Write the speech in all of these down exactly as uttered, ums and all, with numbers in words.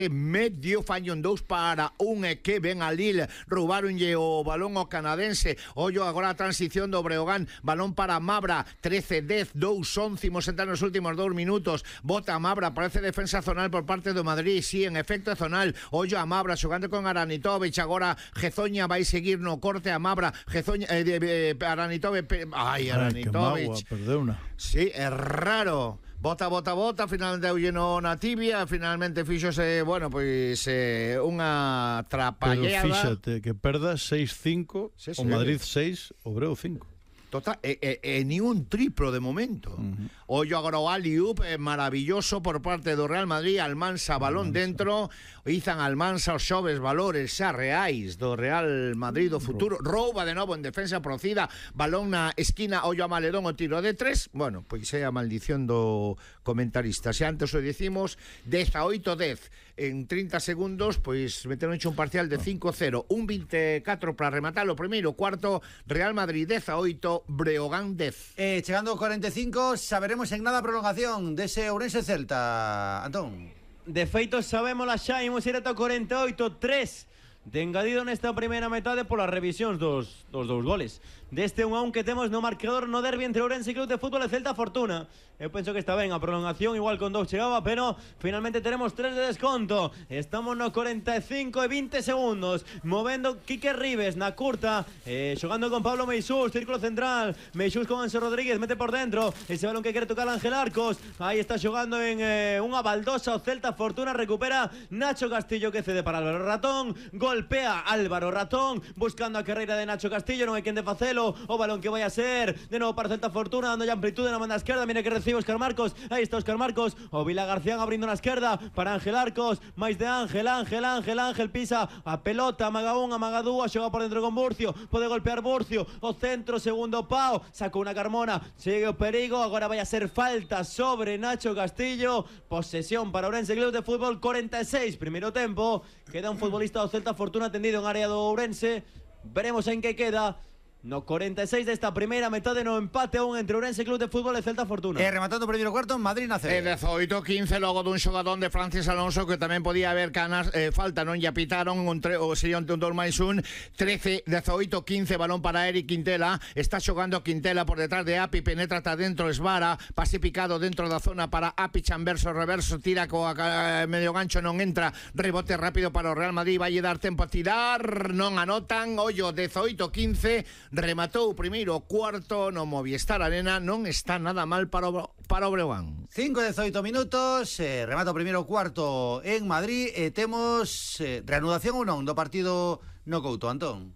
medio fallan dous para un e que ven a Lille, roubaronlle o balón ao canadense. Ollo agora a transición do Breogán, balón para Mabra, trece dez, dous once, imos entrar nos últimos dous minutos, bota a Mabra, parece defensa zonal por parte do Madrid, sí, en efecto zonal. Ollo a Mabra xogando con Aranitovic, agora Gezoña vai seguir no corte a Mabra, Gezoña, eh, eh, Aranitovic, ai, Aranitovic, perdeu una. Sí, é raro. Bota, bota, bota, finalmente o lleno na tibia, finalmente fíxose, bueno, pois eh, unha trapallada. Pero fíxate que perda seis cinco, sí, sí, o Madrid seis, o Breu cinco. Total, e, e, e ni un triplo de momento. Uh-huh. Ollo agora o alley-oop, eh, maravilloso por parte do Real Madrid, Almansa, balón Almansa. Dentro, izan Almansa os xoves valores xa reais do Real Madrid do futuro, rouba de novo en defensa procida, balón na esquina, ollo a Maledón, o tiro de tres, bueno, pois é a maldición do comentarista, xa antes o dicimos, dezaoito dez, en trinta segundos, pois meteron hecho un parcial de cinco cero, un veinticuatro para rematar o primeiro cuarto, Real Madrid dezaoito, Breogán dez. Eh, chegando ao cuarenta e cinco, saberemos en nada a prolongación dese Ourense Celta, Antón. De feito, sabémola xa, imos ir ata o cuarenta e oito, tres de engadido nesta primeira metade polas revisións dos, dos dous goles. Deste un a un que temos no marcador no derbi entre Ourense Club de Fútbol e Celta Fortuna. Eu penso que está ben a prolongación, igual con dous chegaba, pero finalmente teremos tres de desconto. Estamos no cuarenta e cinco e vinte segundos, movendo Quique Ribes na curta, eh, xogando con Pablo Meixús, círculo central, Meixús con Anxo Rodríguez, mete por dentro, ese balón que quere tocar Ángel Arcos, aí está xogando en eh, unha baldosa o Celta Fortuna, recupera Nacho Castillo que cede para Álvaro Ratón, golpea Álvaro Ratón, buscando a carreira de Nacho Castillo, non hai quen de facelo, o balón que vai a ser de novo para Celta Fortuna, dando ya amplitude na banda esquerda, mira que recibe Óscar Marcos, aí está Óscar Marcos, o Vila García abrindo na esquerda para Ángel Arcos, máis de Ángel, Ángel, Ángel, Ángel, pisa a pelota, amaga un, amaga dúa, xoga por dentro con Burcio, pode golpear Burcio, o centro, segundo pau, sacou unha Carmona, sigue o perigo, agora vai a ser falta sobre Nacho Castillo, posesión para Ourense Club de Fútbol, cuarenta e seis, primeiro tempo, queda un futbolista do Celta Fortuna tendido en área do Ourense, veremos en que queda. No cuarenta e seis desta primeira metade, no empate a un entre Ourense Club de Fútbol e Celta Fortuna. E rematando o primeiro cuarto, Madrid nace. E dezaoito quince logo dun xogadón de Francis Alonso que tamén podía haber canas, eh, falta, non lla pitaron, un tre, o sería un dos máis un, trece dezaoito quince, balón para Eric Quintela, está xogando Quintela por detrás de Api, penetra ata dentro, esvara, pase picado dentro da zona para Api, chanverso, reverso, tira coa eh, medio gancho, non entra, rebote rápido para o Real Madrid, vai dar tempo a tirar, non anotan, ollo, dezaoito quince, rematou o primeiro cuarto no Movistar Arena, non está nada mal para o, para o Breogán. cinco e dezaoito minutos, eh, remata o primeiro cuarto en Madrid e temos eh, reanudación ou non do partido no Couto, Antón?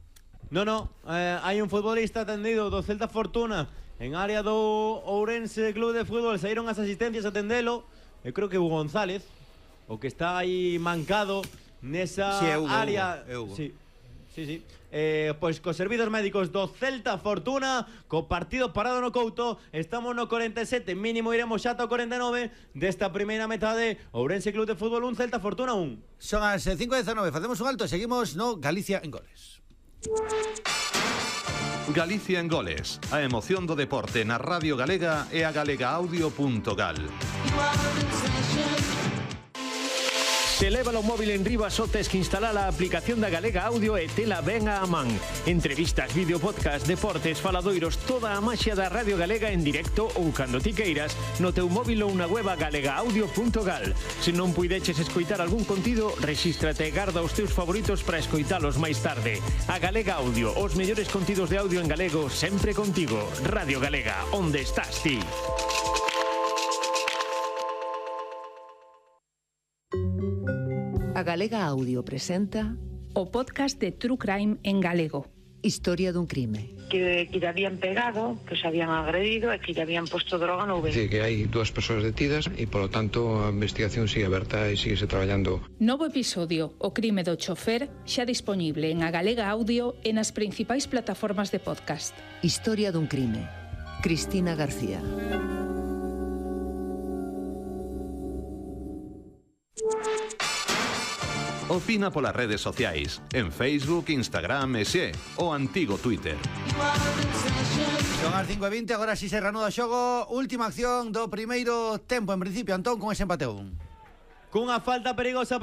No, no, eh, hai un futbolista atendido do Celta Fortuna en área do Ourense Club de Fútbol, saíron as asistencias a atendelo, eu creo que Hugo González, o que está aí mancado nesa sí, Hugo, área. Hugo, Hugo. Sí. Sí, sí. Eh, pois cos servizos médicos do Celta Fortuna, co partido parado no Couto, estamos no cuarenta e sete, mínimo iremos xa ata o cuarenta e nove desta primeira metade. Ourense Club de Fútbol un, Celta Fortuna un. Son as cinco e dezanove, facemos un alto e seguimos no Galicia en Goles. Galicia en Goles, a emoción do deporte na Radio Galega e a galegaaudio punto gal. Se leva o móvil en riba só tes que instalar a aplicación da Galega Audio e tela ben a man. Entrevistas, vídeo, podcast, deportes, faladoiros, toda a maxia da Radio Galega en directo ou cando ti queiras no teu móvil ou na web a galegaaudio punto gal. Se non puideches escoitar algún contido, rexístrate e garda os teus favoritos para escoitalos máis tarde. A Galega Audio, os mellores contidos de audio en galego sempre contigo. Radio Galega, onde estás ti? A Galega Audio presenta o podcast de True Crime en galego. Historia dun crime. Que, que lle habían pegado, que se habían agredido e que lle habían posto droga no vestido. Sí, que hai dúas persoas detidas e, polo tanto, a investigación sigue aberta e sigue se traballando. Novo episodio, o crime do chofer, xa disponible en a Galega Audio e nas principais plataformas de podcast. Historia dun crime. Cristina García. Opina polas redes sociais, en Facebook, Instagram e xe, o antigo Twitter. Son as cinco e vinte, agora si se reanuda o xogo. Última acción do primeiro tempo, en principio, Antón, con ese empate un. cunha falta perigosa